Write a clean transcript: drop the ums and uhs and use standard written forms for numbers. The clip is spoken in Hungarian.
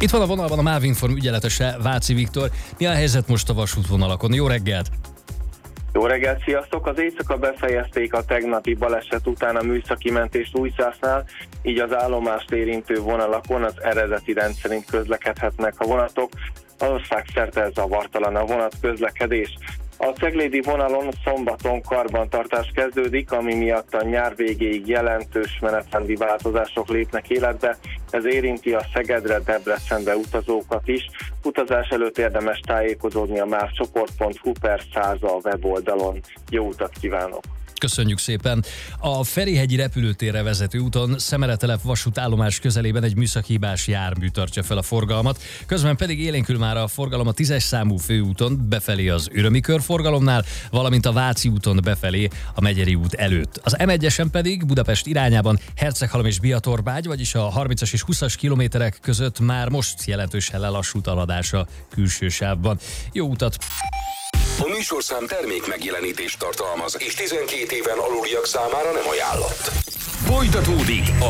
Itt van a vonalban a MÁV Inform ügyeletese, Váci Viktor. Mi a helyzet most a vasútvonalakon? Jó reggelt! Jó reggelt, sziasztok! Az éjszaka befejezték a tegnapi baleset után a műszaki mentést Újszásznál, így az állomást érintő vonalakon az eredeti rend szerint közlekedhetnek a vonatok. Az országszerte zavartalan a vonatközlekedés. A ceglédi vonalon szombaton karbantartás kezdődik, ami miatt a nyár végéig jelentős menetrendi változások lépnek életbe. Ez érinti a Szegedre, Debrecenbe utazókat is. Utazás előtt érdemes tájékozódni a mávcsoport.hu/100 a weboldalon. Jó utat kívánok! Köszönjük szépen! A Ferihegyi repülőtérre vezető úton Szemere-telep vasútállomás közelében egy műszaki hibás jármű tartja fel a forgalmat, közben pedig élénkül már a forgalom a 10-es számú főúton befelé az Ürömi körforgalomnál, valamint a Váci úton befelé a Megyeri út előtt. Az M1-esen pedig Budapest irányában Herceghalom és Biatorbágy, vagyis a 30-as és 20-as kilométerek között már most jelentősen lelassult haladás a külső sávban. Jó utat! A műsorszám termék megjelenítést tartalmaz, és 12 éven aluliak számára nem ajánlott. Folytatódik a